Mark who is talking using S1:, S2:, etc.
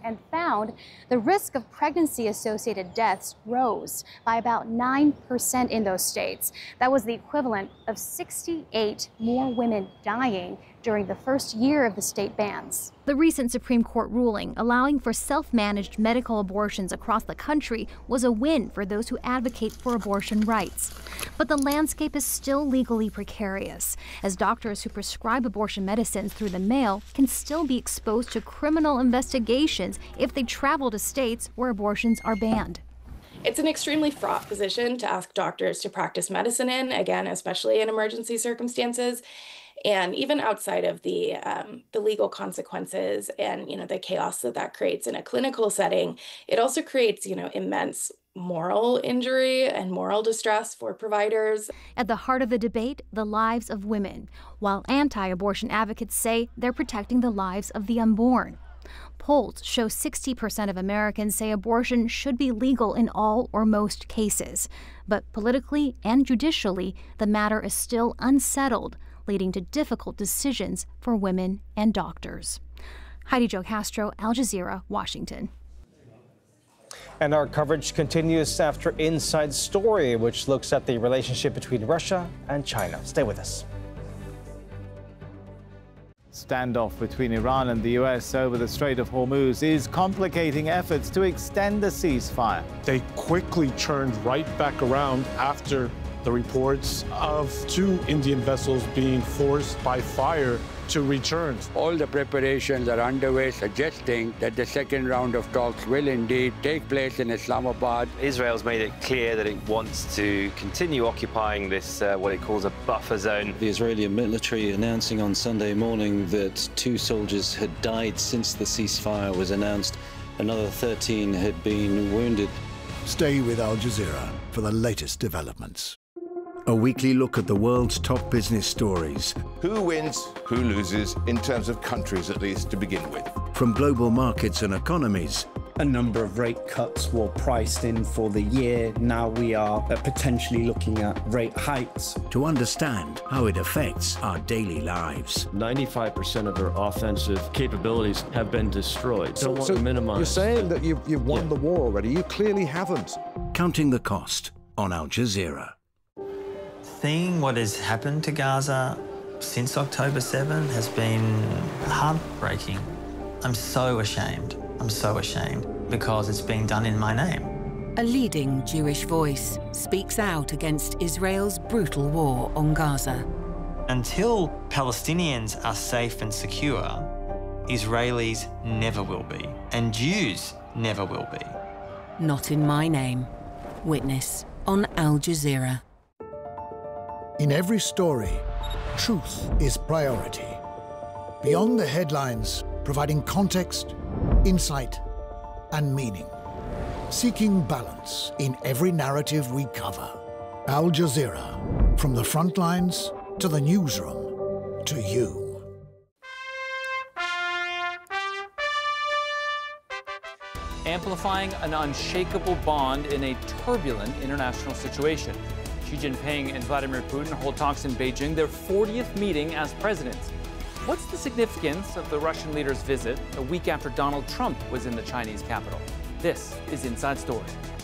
S1: and found the risk of pregnancy-associated deaths rose by about 9% in those states. That was the equivalent of 68 more women dying during the first year of the state bans.
S2: The recent Supreme Court ruling allowing for self-managed medical abortions across the country was a win for those who advocate for abortion rights. But the landscape is still legally precarious, as doctors who prescribe abortion medicines through the mail can still be exposed to criminal investigations if they travel to states where abortions are banned.
S3: It's an extremely fraught position to ask doctors to practice medicine in, again, especially in emergency circumstances. And even outside of the legal consequences and, the chaos that creates in a clinical setting, it also creates, immense moral injury and moral distress for providers.
S2: At the heart of the debate, the lives of women, while anti-abortion advocates say they're protecting the lives of the unborn. Polls show 60% of Americans say abortion should be legal in all or most cases. But politically and judicially, the matter is still unsettled, leading to difficult decisions for women and doctors. Heidi Jo Castro, Al Jazeera, Washington.
S4: And our coverage continues after Inside Story, which looks at the relationship between Russia and China. Stay with us.
S5: Standoff between Iran and the U.S. over the Strait of Hormuz is complicating efforts to extend the ceasefire.
S6: They quickly turned right back around after the reports of 2 Indian vessels being forced by fire to return.
S7: All the preparations are underway, suggesting that the second round of talks will indeed take place in Islamabad.
S8: Israel's made it clear that it wants to continue occupying this, what it calls a buffer zone.
S9: The Israeli military announcing on Sunday morning that 2 soldiers had died since the ceasefire was announced. Another 13 had been wounded.
S10: Stay with Al Jazeera for the latest developments. A weekly look at the world's top business stories.
S11: Who wins, who loses, in terms of countries at least to begin with.
S10: From global markets and economies.
S12: A number of rate cuts were priced in for the year. Now we are potentially looking at rate hikes.
S10: To understand how it affects our daily lives.
S13: 95% of their offensive capabilities have been destroyed. So want to minimize.
S14: You're saying that you've won the war already. You clearly haven't.
S10: Counting the cost on Al Jazeera.
S15: Seeing what has happened to Gaza since October 7 has been heartbreaking. I'm so ashamed. I'm so ashamed because it's being done in my name.
S16: A leading Jewish voice speaks out against Israel's brutal war on Gaza.
S15: Until Palestinians are safe and secure, Israelis never will be, and Jews never will be.
S16: Not in my name. Witness on Al Jazeera.
S10: In every story, truth is priority. Beyond the headlines, providing context, insight, and meaning. Seeking balance in every narrative we cover. Al Jazeera, from the front lines to the newsroom, to you.
S17: Amplifying an unshakable bond in a turbulent international situation. Xi Jinping and Vladimir Putin hold talks in Beijing, their 40th meeting as presidents. What's the significance of the Russian leader's visit a week after Donald Trump was in the Chinese capital? This is Inside Story.